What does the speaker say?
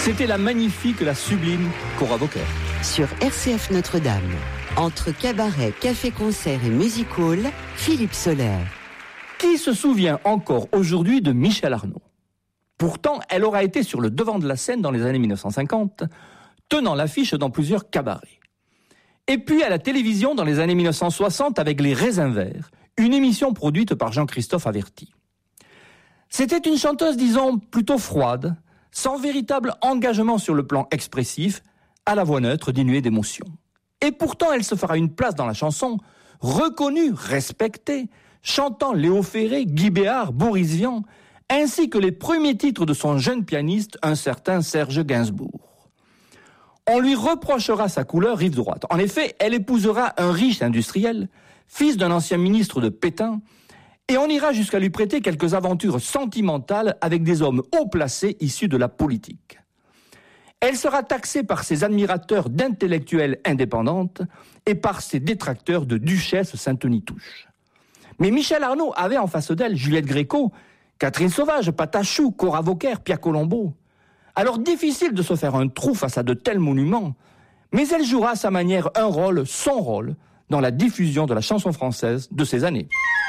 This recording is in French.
C'était la magnifique, la sublime Cora Vauquer. Sur RCF Notre-Dame, entre cabaret, café-concert et music-hall, Philippe Soler. Qui se souvient encore aujourd'hui de Michel Arnaud ? Pourtant, elle aura été sur le devant de la scène dans les années 1950, tenant l'affiche dans plusieurs cabarets. Et puis à la télévision dans les années 1960 avec Les Raisins Verts, une émission produite par Jean-Christophe Averty. C'était une chanteuse, disons, plutôt froide, sans véritable engagement sur le plan expressif, à la voix neutre, dénuée d'émotion. Et pourtant, elle se fera une place dans la chanson, reconnue, respectée, chantant Léo Ferré, Guy Béard, Boris Vian, ainsi que les premiers titres de son jeune pianiste, un certain Serge Gainsbourg. On lui reprochera sa couleur rive droite. En effet, elle épousera un riche industriel, fils d'un ancien ministre de Pétain, et on ira jusqu'à lui prêter quelques aventures sentimentales avec des hommes haut placés issus de la politique. Elle sera taxée par ses admirateurs d'intellectuelle indépendante et par ses détracteurs de duchesse Saint-Denis-Touche. Mais Michel Arnaud avait en face d'elle Juliette Gréco, Catherine Sauvage, Patachou, Cora Vauquer, Pia Colombo. Alors difficile de se faire un trou face à de tels monuments, mais elle jouera à sa manière un rôle, son rôle, dans la diffusion de la chanson française de ces années.